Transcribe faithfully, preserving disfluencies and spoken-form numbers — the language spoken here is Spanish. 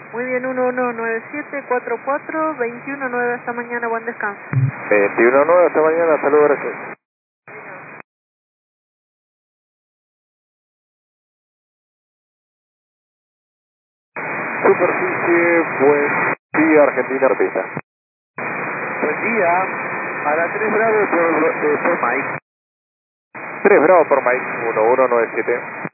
Muy bien, uno uno nueve siete cuatro cuatro, veintiuno nueve, hasta mañana, buen descanso. veintiuno nueve, hasta mañana, saludos, gracias. Superficie, buen día, Argentina, pista. Buen día, a la tres Bravo por, eh, por Mike. tres Bravo por Mike, uno uno nueve siete.